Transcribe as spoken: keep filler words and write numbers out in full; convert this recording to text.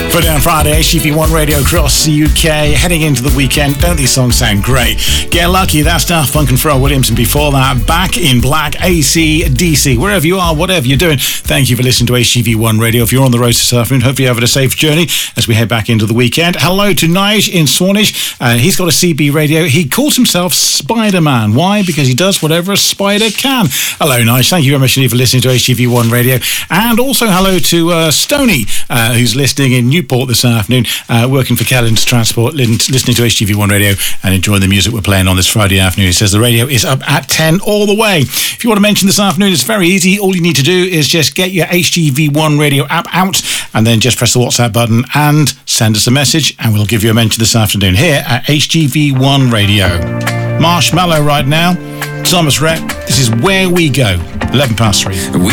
For Down Friday, H T V one Radio across the U K, heading into the weekend. Don't these songs sound great? Get Lucky, that's Daft Punk and Pharrell Williams, and before that, Back in Black, A C D C. Wherever you are, whatever you're doing, thank you for listening to H T V one Radio. If you're on the road this afternoon, hopefully you're having a safe journey as we head back into the weekend. Hello to Nige in Swanage. Uh, he's got a C B radio. He calls himself Spider-Man. Why? Because he does whatever a spider can. Hello, Nige. Thank you very much indeed for listening to H T V one Radio. And also hello to uh, Stoney, uh, who's listening in Newport this afternoon, uh, working for Kellens Transport, listening to H T V one Radio and enjoying the music we're playing on this Friday afternoon. He says the radio is up at ten all the way. If you want to mention this afternoon, it's very easy. All you need to do is just get your H T V one Radio app out and then just press the WhatsApp button and send us a message and we'll give you a mention this afternoon here at H T V one Radio. Marshmallow right now. Thomas Rhett. This is Where We Go. eleven past three.